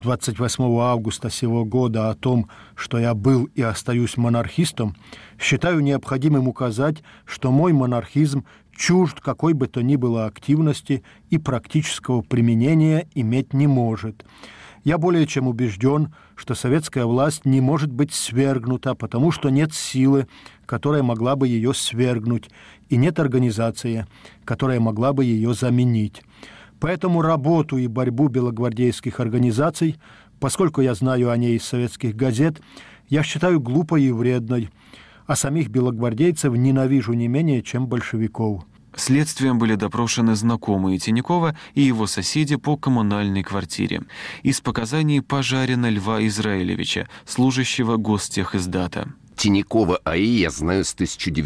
28 августа сего года о том, что я был и остаюсь монархистом, считаю необходимым указать, что мой монархизм чужд какой бы то ни было активности и практического применения иметь не может. Я более чем убежден, что советская власть не может быть свергнута, потому что нет силы, которая могла бы ее свергнуть, и нет организации, которая могла бы ее заменить. Поэтому работу и борьбу белогвардейских организаций, поскольку я знаю о ней из советских газет, я считаю глупой и вредной, а самих белогвардейцев ненавижу не менее, чем большевиков. Следствием были допрошены знакомые Тинякова и его соседи по коммунальной квартире. Из показаний Пожарина Льва Израилевича, служащего Гостехиздата. Тинякова А.И. я знаю с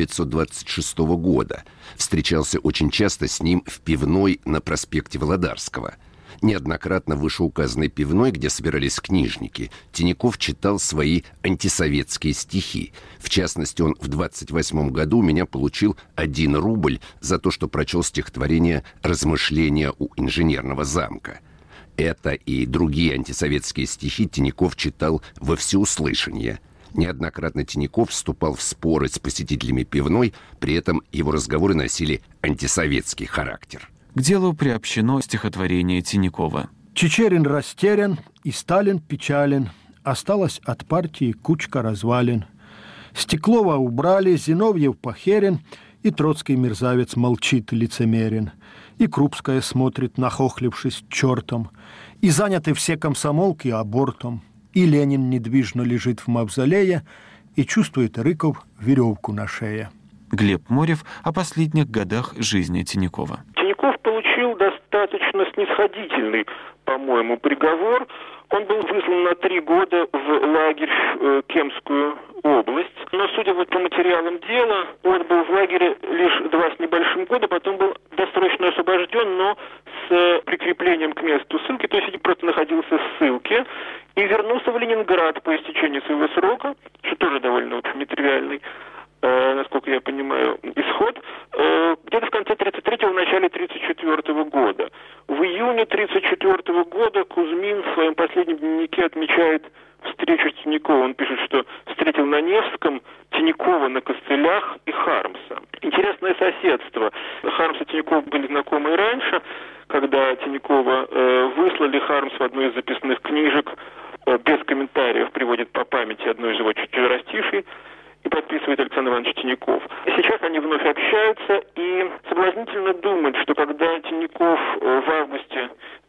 1926 года. Встречался очень часто с ним в пивной на проспекте Володарского. Неоднократно в вышеуказанной пивной, где собирались книжники, Тиняков читал свои антисоветские стихи. В частности, он в 28 году у меня получил 1 рубль за то, что прочел стихотворение «Размышления у инженерного замка». Это и другие антисоветские стихи Тиняков читал во всеуслышание. Неоднократно Тиняков вступал в споры с посетителями пивной, при этом его разговоры носили антисоветский характер. К делу приобщено стихотворение Тинякова. «Чичерин растерян, и Сталин печален, осталась от партии кучка развалин. Стеклова убрали, Зиновьев похерен, и Троцкий мерзавец молчит лицемерен, и Крупская смотрит, нахохлившись чертом, и заняты все комсомолки абортом, и Ленин недвижно лежит в мавзолее, и чувствует Рыков веревку на шее». Глеб Морев о последних годах жизни Тинякова. Тиняков получил достаточно снисходительный, по-моему, приговор. Он был выслан на 3 года в лагерь в Кемскую область. Но, судя по материалам дела, он был в лагере лишь 2 с небольшим года, потом был досрочно освобожден, но с прикреплением к месту ссылки, то есть просто находился в ссылке, и вернулся в Ленинград по истечении своего срока, что тоже довольно нетривиальный, насколько я понимаю, исход, где-то в конце 33-го, в начале 34-го года. В июне 34-го года Кузьмин в своем последнем дневнике отмечает встречу с Тиньяковым. Он пишет, что встретил на Невском Тиньякова на костылях и Хармса. Интересное соседство. Хармс и Тиньяков были знакомы и раньше, когда Тиньякова выслали, Хармс в одну из записных книжек без комментариев приводит по памяти одну из его четверостишей и подписывает Александр Иванович Тиньяков. Сейчас они вновь общаются, и соблазнительно думать, что когда Тиньяков в августе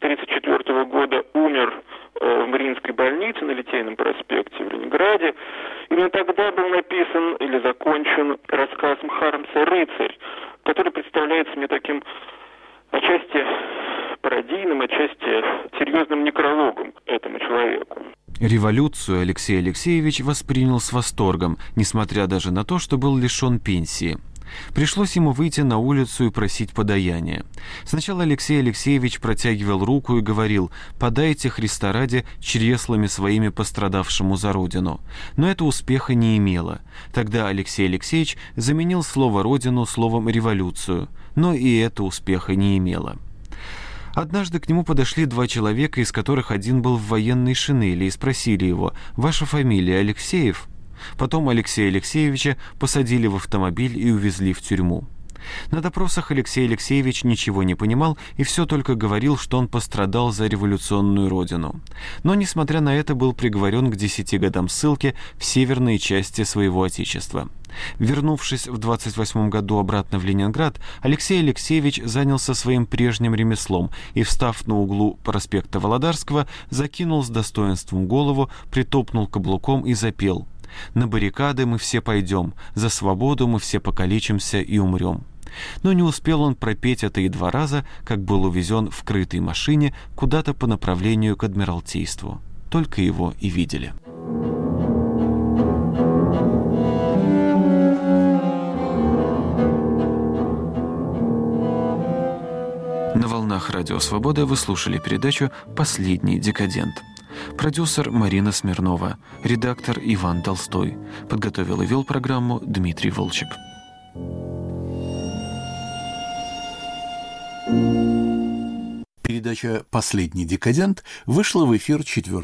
1934 года умер в Мариинской больнице на Литейном проспекте в Ленинграде, именно тогда был написан или закончен рассказ Хармса «Рыцарь», который представляется мне таким отчасти пародийным, отчасти серьезным некрологом этому человеку. Революцию Алексей Алексеевич воспринял с восторгом, несмотря даже на то, что был лишен пенсии. Пришлось ему выйти на улицу и просить подаяния. Сначала Алексей Алексеевич протягивал руку и говорил: «Подайте, Христа ради, чреслами своими пострадавшему за Родину». Но это успеха не имело. Тогда Алексей Алексеевич заменил слово «Родину» словом «революцию». Но и это успеха не имело. Однажды к нему подошли 2 человека, из которых один был в военной шинели, и спросили его: «Ваша фамилия Алексеев?» Потом Алексея Алексеевича посадили в автомобиль и увезли в тюрьму. На допросах Алексей Алексеевич ничего не понимал и все только говорил, что он пострадал за революционную родину. Но, несмотря на это, был приговорен к 10 годам ссылки в северной части своего отечества. Вернувшись в 28 году обратно в Ленинград, Алексей Алексеевич занялся своим прежним ремеслом и, встав на углу проспекта Володарского, закинул с достоинством голову, притопнул каблуком и запел: «На баррикады мы все пойдем, за свободу мы все покалечимся и умрем». Но не успел он пропеть это и 2 раза, как был увезен в крытой машине куда-то по направлению к Адмиралтейству. Только его и видели. На волнах Радио Свобода вы слушали передачу «Последний декадент». Продюсер Марина Смирнова, редактор Иван Толстой. Подготовил и вел программу Дмитрий Волчек. Передача «Последний декадент» вышла в эфир 4